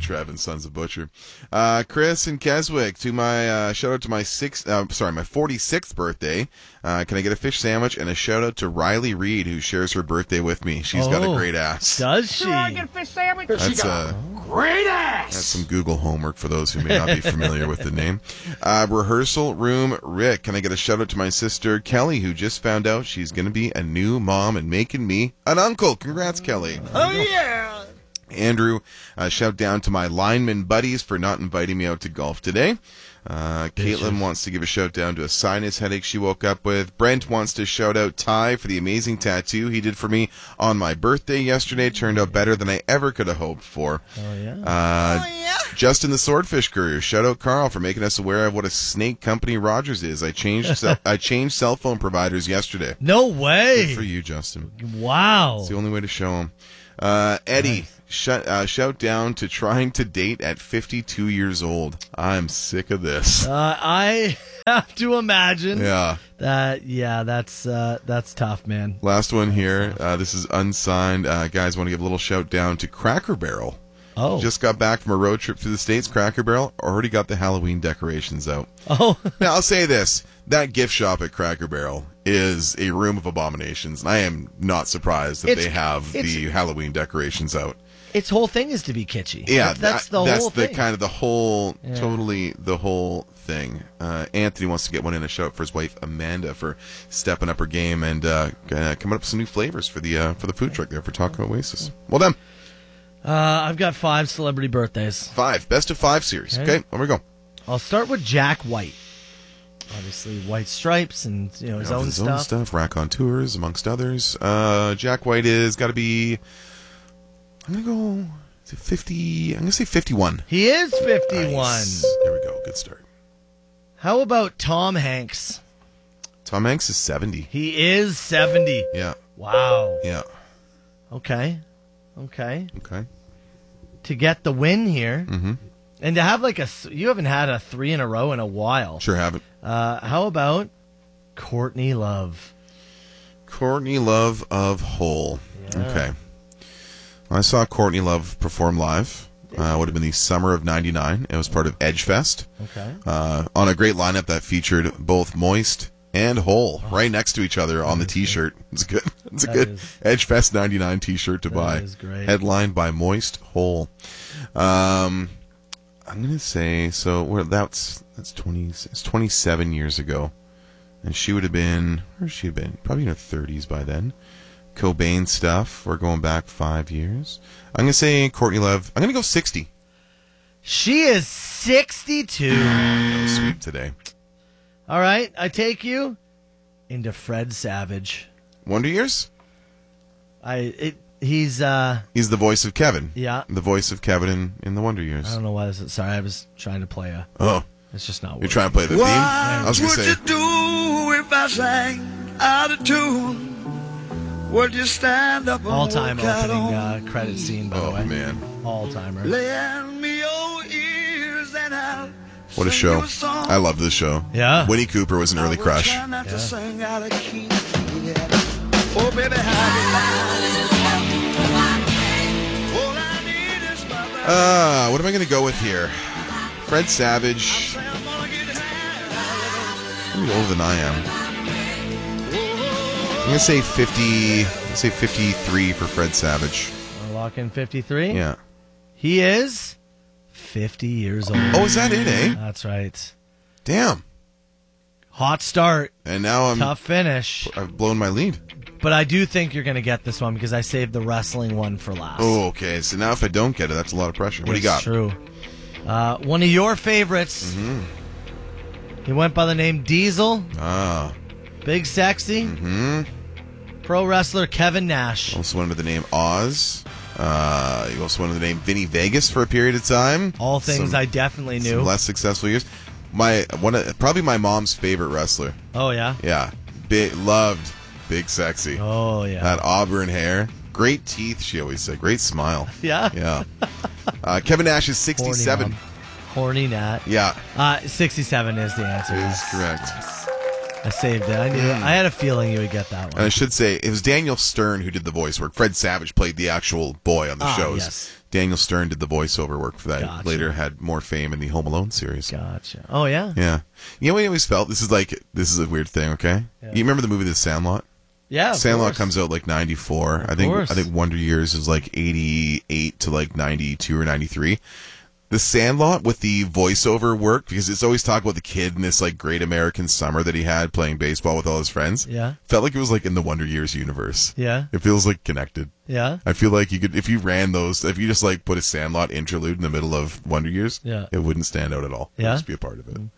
Trev and Sons of Butcher. Chris and Keswick, to my shout out to my 46th birthday. Can I get a fish sandwich and a shout out to Riley Reed, who shares her birthday with me? She's got a great ass. Does she? Can I get a fish sandwich? That's great ass. That's some Google homework for those who may not be familiar with the name. Rehearsal Room Rick, can I get a shout out to my sister Kelly, who just found out she's going to be a new mom and making me an uncle. Congrats, Kelly. Oh, yeah. Andrew, shout down to my lineman buddies for not inviting me out to golf today. Caitlin wants to give a shout down to a sinus headache she woke up with. Brent wants to shout out Ty for the amazing tattoo he did for me on my birthday yesterday. It turned out better than I ever could have hoped for. Oh, yeah. Justin the Swordfish Courier, shout out Carl for making us aware of what a snake company Rogers is. I changed cell phone providers yesterday. No way. Good for you, Justin. Wow. It's the only way to show him. Eddie, shout down to trying to date at 52 years old. I'm sick of this. I have to imagine. Yeah. That's tough, man. Last one here. This is unsigned. Guys, want to give a little shout down to Cracker Barrel. Oh. Just got back from a road trip through the States. Cracker Barrel already got the Halloween decorations out. Oh. Now, I'll say this. That gift shop at Cracker Barrel is a room of abominations. And I am not surprised that they have the Halloween decorations out. Its whole thing is to be kitschy. Yeah, that's the whole thing. That's kind of the whole, totally the whole thing. Anthony wants to get one in a shout for his wife Amanda for stepping up her game and coming up with some new flavors for the food truck there for Taco Oasis. Well done. I've got 5 celebrity birthdays. 5, best of 5 series. Okay, there we go. I'll start with Jack White. Obviously, White Stripes and his own stuff. Raconteurs, amongst others. Jack White is got to be. I'm gonna go to 50. I'm gonna say 51. He is 51. Nice. There we go. Good start. How about Tom Hanks? Tom Hanks is 70. He is 70. Yeah. Wow. Yeah. Okay. To get the win here, and to have you haven't had a 3 in a row in a while. Sure haven't. How about Courtney Love? Courtney Love of Hole. Yeah. Okay. I saw Courtney Love perform live. Would have been the summer of '99. It was part of Edgefest. Okay. On a great lineup that featured both Moist and Hole right next to each other on the T-shirt. It's good. It's a good Edgefest '99 T-shirt to buy. That is great. Headlined by Moist, Hole. I'm gonna say that's 27 years ago, and she would have been probably in her 30s by then. Cobain stuff. We're going back 5 years. I'm gonna say Courtney Love. I'm gonna go 60. She is 62. No sweep today. All right, I take you into Fred Savage. Wonder Years? He's the voice of Kevin. Yeah. The voice of Kevin in the Wonder Years. I don't know why this is. Sorry, I was trying to play it's just not working. You're trying to play the theme? I was going to say. What would you do if I sang out of tune? Would you stand up and all-time walk out opening on credit scene, by the way. Oh, man. All-timer. Lend me your ears and I'll What a sing show. you a song. I love this show. Yeah. Winnie Cooper was an early crush. I will try not to sing out of key. Yeah. Oh, baby, how you all I need is my baby. What am I going to go with here? Fred Savage. Say I'm gonna get high. Maybe older than I am. I'm going to say 50. Say 53 for Fred Savage. Wanna lock in 53? Yeah. He is 50 years old. Oh, is that it, eh? That's right. Damn. Hot start. And now Tough finish. I've blown my lead. But I do think you're going to get this one because I saved the wrestling one for last. Oh, okay. So now if I don't get it, that's a lot of pressure. What do you got? It's true. One of your favorites. Mm-hmm. He went by the name Diesel. Big Sexy. Mm-hmm. Pro wrestler Kevin Nash. Also went under the name Oz. You also went under the name Vinny Vegas for a period of time. All things I definitely knew. Some less successful years. Probably my mom's favorite wrestler. Oh, yeah? Yeah. Loved Big Sexy. Oh, yeah. That auburn hair. Great teeth, she always said. Great smile. Yeah? Yeah. Kevin Nash is 67. Horny Nat. Yeah. 67 is the answer. Is correct. I saved it. I knew it. I had a feeling you would get that one. And I should say, it was Daniel Stern who did the voice work. Fred Savage played the actual boy on the shows. Yes. Daniel Stern did the voiceover work for that. Gotcha. Later had more fame in the Home Alone series. Gotcha. Oh, yeah? Yeah. You know what I always felt? This is a weird thing, okay? Yeah. You remember the movie The Sandlot? Yeah, of Sandlot course. comes out like 94. Of I think course. Wonder Years is like 88 to like 92 or 93. The Sandlot with the voiceover work, because it's always talk about the kid in this like great American summer that he had playing baseball with all his friends. Yeah. Felt like it was like in the Wonder Years universe. Yeah. It feels like connected. Yeah. I feel like you could, if you ran those, if you just like put a Sandlot interlude in the middle of Wonder Years, Yeah. it wouldn't stand out at all. It Yeah? would just be a part of it.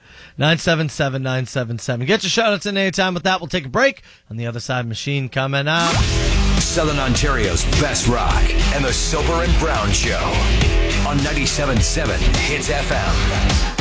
977-977. Get your shout-outs in anytime. With that, we'll take a break. On the other side, Machine coming up. Southern Ontario's best rock and the Soper and Brown Show on 97.7 Hits FM.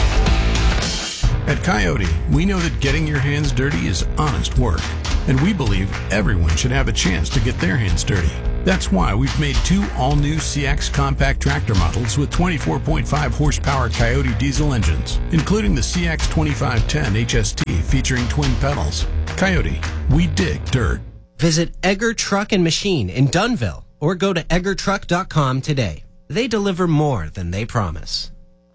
At Coyote, we know that getting your hands dirty is honest work, and we believe everyone should have a chance to get their hands dirty. That's why we've made 2 all-new CX compact tractor models with 24.5 horsepower Coyote diesel engines, including the CX 2510 HST featuring twin pedals. Coyote, we dig dirt. Visit Egger Truck and Machine in Dunnville or go to eggertruck.com today. They deliver more than they promise.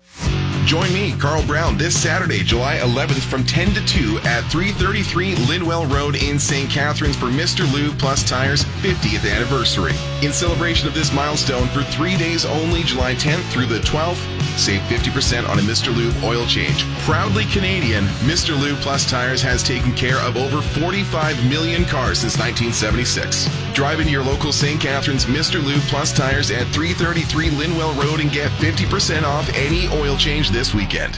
Join me, Carl Brown, this Saturday, July 11th from 10 to 2 at 333 Linwell Road in St. Catharines for Mr. Lube Plus Tires' 50th anniversary. In celebration of this milestone, for 3 days only, July 10th through the 12th, save 50% on a Mr. Lube oil change. Proudly Canadian, Mr. Lube Plus Tires has taken care of over 45 million cars since 1976. Drive into your local St. Catharines Mr. Lube Plus Tires at 333 Linwell Road and get 50% off any oil change this weekend.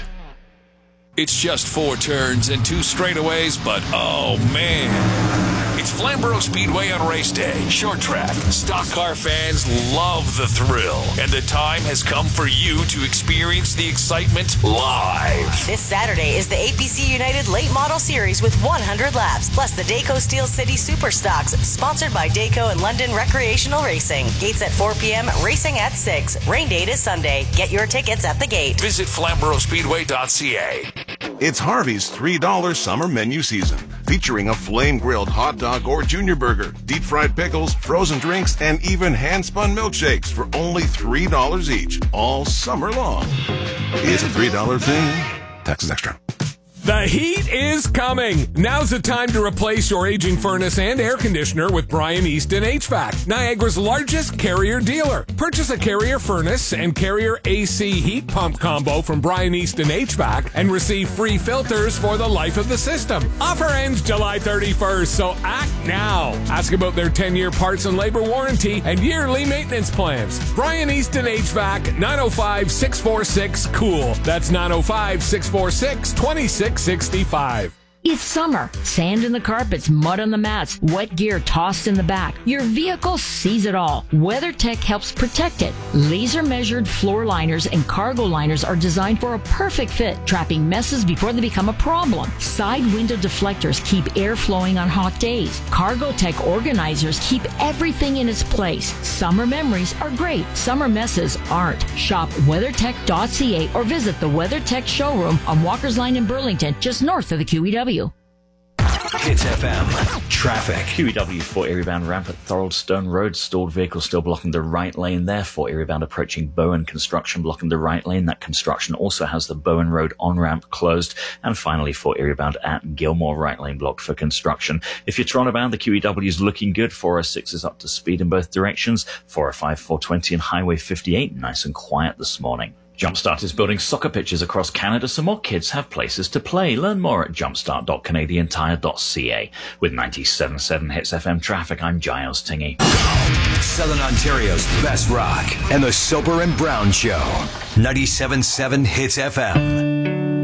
It's just 4 turns and 2 straightaways, but oh man. It's Flamborough Speedway on race day. Short track. Stock car fans love the thrill. And the time has come for you to experience the excitement live. This Saturday is the APC United Late Model Series with 100 laps, plus the Dayco Steel City Super Stocks, sponsored by Dayco and London Recreational Racing. Gates at 4 p.m., racing at 6. Rain date is Sunday. Get your tickets at the gate. Visit FlamboroughSpeedway.ca. It's Harvey's $3 summer menu season, featuring a flame-grilled hot dog or junior burger, deep-fried pickles, frozen drinks, and even hand-spun milkshakes for only $3 each, all summer long. It's a $3 thing. Taxes extra. The heat is coming. Now's the time to replace your aging furnace and air conditioner with Brian Easton HVAC, Niagara's largest Carrier dealer. Purchase a Carrier furnace and Carrier AC heat pump combo from Brian Easton HVAC and receive free filters for the life of the system. Offer ends July 31st, so act now. Ask about their 10-year parts and labor warranty and yearly maintenance plans. Brian Easton HVAC, 905-646-COOL. That's 905-646-2665. It's summer. Sand in the carpets, mud on the mats, wet gear tossed in the back. Your vehicle sees it all. WeatherTech helps protect it. Laser-measured floor liners and cargo liners are designed for a perfect fit, trapping messes before they become a problem. Side window deflectors keep air flowing on hot days. CargoTech organizers keep everything in its place. Summer memories are great. Summer messes aren't. Shop WeatherTech.ca or visit the WeatherTech showroom on Walker's Line in Burlington, just north of the QEW. Hits FM. Traffic. QEW 4 Erie-bound ramp at Thoroldstone Road. Stalled vehicle still blocking the right lane there. 4 Erie-bound approaching Bowen. Construction blocking the right lane. That construction also has the Bowen Road on-ramp closed. And finally, 4 Erie-bound at Gilmore, right lane blocked for construction. If you're Toronto-bound, the QEW is looking good. 406 is up to speed in both directions. 405, 420 and Highway 58 nice and quiet this morning. Jumpstart is building soccer pitches across Canada so more kids have places to play. Learn more at jumpstart.canadiantire.ca. With 97.7 Hits FM traffic, I'm Giles Tingy. Southern Ontario's best rock and the Soper and Brown Show. 97.7 Hits FM.